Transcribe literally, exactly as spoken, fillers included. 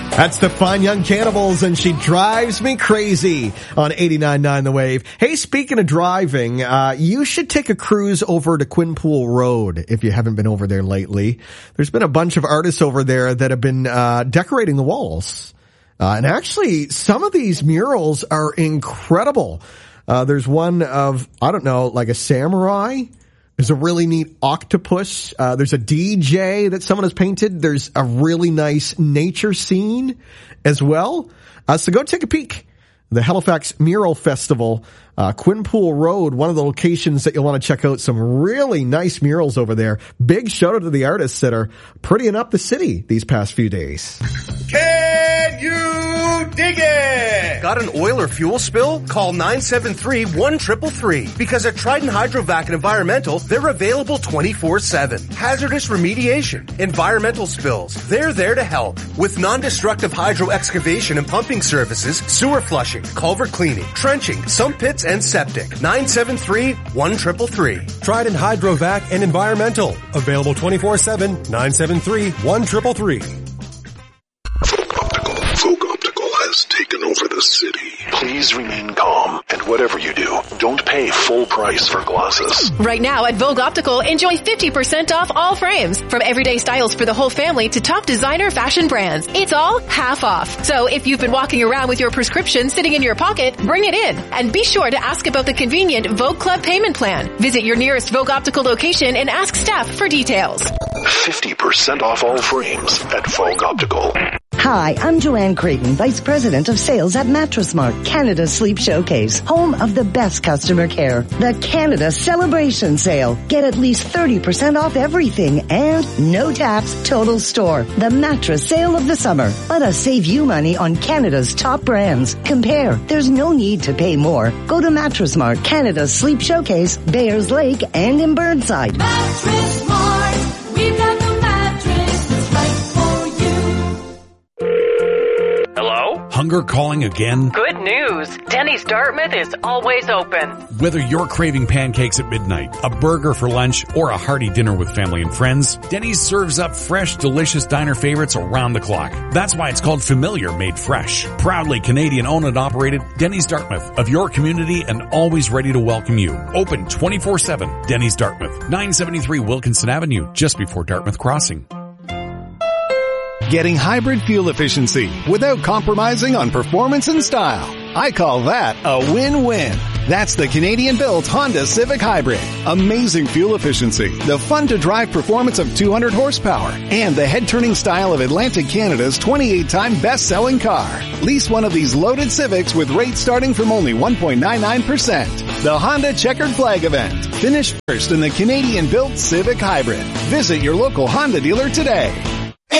That's the Fine Young Cannibals, and She Drives Me Crazy on eighty-nine point nine The Wave. Hey, speaking of driving, uh, you should take a cruise over to Quinpool Road if you haven't been over there lately. There's been a bunch of artists over there that have been uh, decorating the walls. Uh, and actually, some of these murals are incredible. Uh, there's one of, I don't know, like a samurai. There's a really neat octopus. Uh, there's a D J that someone has painted. There's a really nice nature scene as well. Uh, so go take a peek. The Halifax Mural Festival, uh, Quinpool Road, one of the locations that you'll want to check out. Some really nice murals over there. Big shout out to the artists that are prettying up the city these past few days. Can you dig it? Got an oil or fuel spill? Call nine seven three, one three three three. Because at Trident Hydrovac and Environmental, they're available twenty-four seven. Hazardous remediation, environmental spills, they're there to help. With non-destructive hydro excavation and pumping services, sewer flushing, culvert cleaning, trenching, sump pits, and septic. nine seven three, one three three three. Trident Hydrovac and Environmental. Available twenty-four seven, nine seven three, one three three three. Folk Optical has taken over the city. Please remain calm, and whatever you do, don't pay full price for glasses. Right now at Vogue Optical, enjoy fifty percent off all frames. From everyday styles for the whole family to top designer fashion brands. It's all half off. So if you've been walking around with your prescription sitting in your pocket, bring it in. And be sure to ask about the convenient Vogue Club payment plan. Visit your nearest Vogue Optical location and ask staff for details. fifty percent off all frames at Vogue Optical. Hi, I'm Joanne Creighton, Vice President of Sales at Mattress Mart, Canada's Sleep Showcase, home of the best customer care. The Canada Celebration Sale. Get at least thirty percent off everything and no tax total store. The mattress sale of the summer. Let us save you money on Canada's top brands. Compare. There's no need to pay more. Go to Mattress Mart, Canada's Sleep Showcase, Bayers Lake, and in Burnside. Mattress Mart. We've got the mattress that's right for you. Hello? Hunger calling again? Good news. Denny's Dartmouth is always open. Whether you're craving pancakes at midnight, a burger for lunch, or a hearty dinner with family and friends, Denny's serves up fresh, delicious diner favorites around the clock. That's why it's called Familiar Made Fresh. Proudly Canadian owned and operated, Denny's Dartmouth, of your community and always ready to welcome you. Open twenty-four seven. Denny's Dartmouth, nine seventy-three Wilkinson Avenue, just before Dartmouth Crossing. Getting hybrid fuel efficiency without compromising on performance and style. I call that a win-win. That's the Canadian-built Honda Civic Hybrid. Amazing fuel efficiency, the fun-to-drive performance of two hundred horsepower, and the head-turning style of Atlantic Canada's twenty-eight time best-selling car. Lease one of these loaded Civics with rates starting from only one point nine nine percent. The Honda Checkered Flag event. Finish first in the Canadian-built Civic Hybrid. Visit your local Honda dealer today.